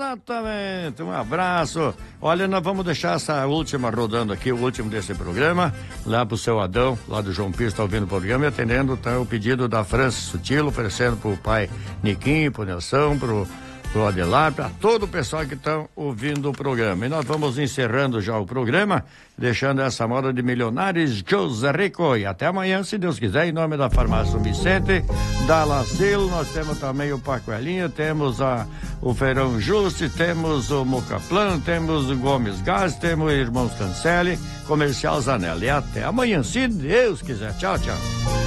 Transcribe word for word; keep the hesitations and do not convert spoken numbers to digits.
Exatamente, um abraço. Olha, nós vamos deixar essa última rodando aqui, o último desse programa, lá pro seu Adão, lá do João Pires, tá ouvindo o programa e atendendo tá, o pedido da Francis Sutilo, oferecendo pro pai Niquinho, pro Nelson, pro pro Adelar, para todo o pessoal que estão ouvindo o programa. E nós vamos encerrando já o programa, deixando essa moda de milionários, José Rico. E até amanhã, se Deus quiser, em nome da Farmácia São Vicente, da Lacil, nós temos também o Pacoelinha, temos a, o Feirão Juste, temos o Mocaplan, temos o Gomes Gás, temos o Irmãos Cancelli, Comercial Zanella. E até amanhã, se Deus quiser. Tchau, tchau.